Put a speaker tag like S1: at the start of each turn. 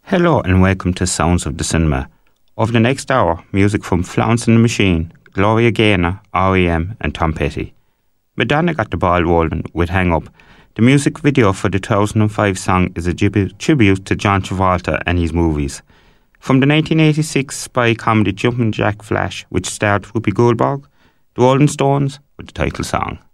S1: Hello and welcome to Sounds of the Cinema. Over the next hour, music from Florence and the Machine, Gloria Gaynor, R.E.M. and Tom Petty. Madonna got the ball rolling with Hang Up. The music video for the 2005 song is a tribute to John Travolta and his movies. From the 1986 spy comedy Jumpin' Jack Flash, which starred Whoopi Goldberg, the Rolling Stones with the title song.